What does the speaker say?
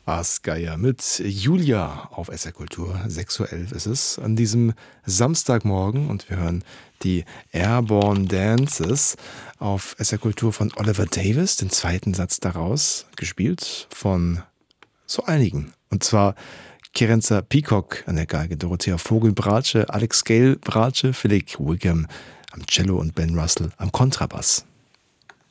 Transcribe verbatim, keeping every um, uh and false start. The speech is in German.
Aasgeier mit Julia auf S R Kultur. sechs Uhr elf ist es an diesem Samstagmorgen und wir hören die Airborne Dances auf S R Kultur von Oliver Davis, den zweiten Satz daraus, gespielt von so einigen. Und zwar Kerenza Peacock an der Geige, Dorothea Vogel-Bratsche, Alex Gale-Bratsche, Philip Wickham am Cello und Ben Russell am Kontrabass.